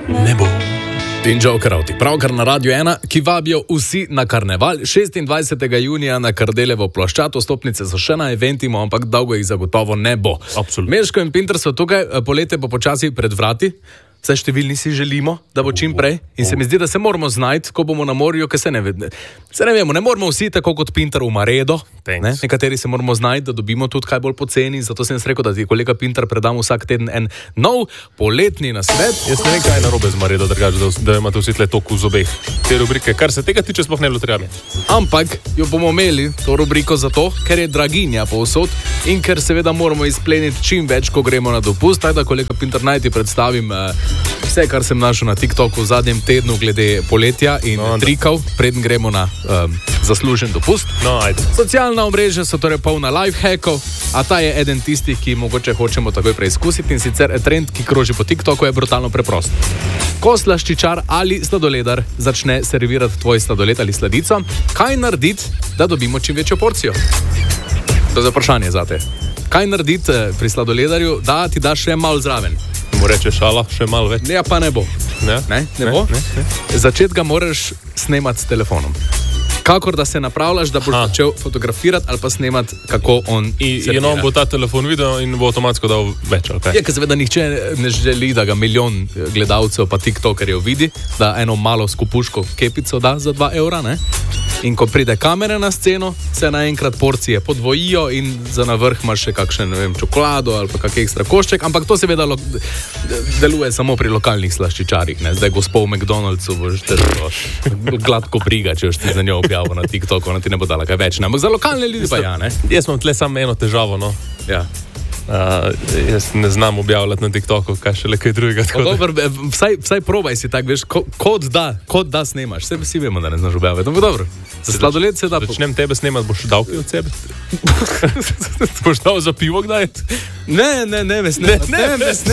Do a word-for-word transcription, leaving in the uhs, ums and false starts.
ne bo. In Jokerauti, pravkar na Radio ena, ki vabijo vsi na karneval. šestindvajsetega junija na Kardelevo ploščad, vstopnice so še na eventimo, ampak dolgo jih zagotovo ne bo. Absolutno. Meško in Pinter so tukaj, poletje pa počasi pred vrati. Vse številni si želimo, da bo čim prej. In se mi zdi, da se moramo znajti, ko bomo na morju, ker se ne vede. Se ne vemo, ne moramo vsi tako kot Pinter v Maredo. Ne? Nekateri se moramo znajti, da dobimo tudi kaj bolj poceni. Zato sem rekel, da ti kolega Pinter predam vsak teden en nov poletni nasvet. Jaz ne vem, kaj je narobe z Maredo, drugač, da, da imate vsi tle toku v zobeh. Te rubrike, kar se tega tiče, sploh ne bilo treba. Ampak jo bomo imeli, to rubriko zato, ker je draginja povsod in ker seveda moramo izpleniti čim več, ko gremo na dopust. Tako da, kolega Pinter, naj ti predstavim vse, kar sem našel na TikToku v zadnjem tednu glede poletja in no, trikov, preden gremo na um, zaslužen dopust. No, ajde. Socialna omrežja so torej polna lifehackov, a ta je eden tistih, ki mogoče hočemo takoj preizkusiti, in sicer trend, ki kroži po TikToku, je brutalno preprost. Ko slaščičar ali sladoledar začne servirati tvoj sladoled ali sladico, kaj narediti, da dobimo čim večjo porcijo? To je vprašanje zate. Kaj narediti pri sladoledarju, da ti daš še malo zraven? Mu reče šala, še malo več. Ja, pa ne bo. Ne, ne, ne, ne bo. Ne, ne. Začeti ga moraš snemati s telefonom. Kakor da se napravljaš, da boš ha. začel fotografirati ali pa snemati, kako on servira. In on bo ta telefon videl in bo avtomatsko dal več, ali kaj? Je, ker seveda nihče ne želi, da ga milijon gledalcev pa tiktokerjev vidi, da eno malo skupuško kepico da za dva evra, ne? In ko pride kamera na sceno, se naenkrat porcije podvojijo in za navrh imaš še kakšen, ne vem, čokolado ali pa kak ekstra košček, ampak to seveda lo- deluje samo pri lokalnih slaščičarjih, ne? Zdaj gospod v McDonald'su boš težko gladko briga, če boš ti za njo objavil na TikToku, ona ti ne bo dala kaj več, ne? Ampak za lokalne ljudi pa ja, ne? Jaz imam tle samo eno težavo, no. Ja. Uh, jaz ne znam objavljati na TikToku, kaj še le kaj drugega. Dober, vsaj, vsaj probaj si tak, veš, ko, kot da, kot da snemaš. Vse vsi vemo, da ne znaš objavljati. No, dobro. Za sladoled se da... Začnem tebe snemati, boš dal kaj od sebe? Boš dal za pivo kdaj? Ne, ne, ne, me snemati. Ne, ne, ne, me snemati.